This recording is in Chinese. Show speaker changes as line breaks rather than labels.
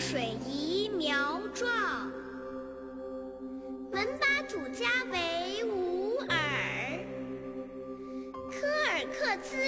水宜苗壮，闻把主家为吾耳。科尔克孜